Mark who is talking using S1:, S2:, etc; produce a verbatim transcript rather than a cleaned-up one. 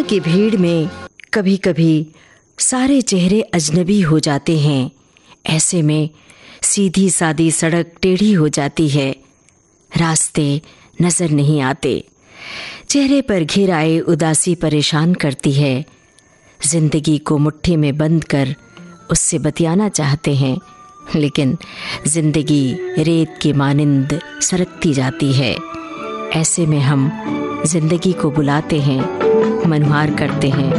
S1: की भीड़ में कभी कभी सारे चेहरे अजनबी हो जाते हैं। ऐसे में सीधी सादी सड़क टेढ़ी हो जाती है, रास्ते नजर नहीं आते, चेहरे पर घिर आए उदासी परेशान करती है। जिंदगी को मुट्ठी में बंद कर उससे बतियाना चाहते हैं, लेकिन जिंदगी रेत की मानिंद सरकती जाती है। ऐसे में हम जिंदगी को बुलाते हैं, मनुहार करते हैं।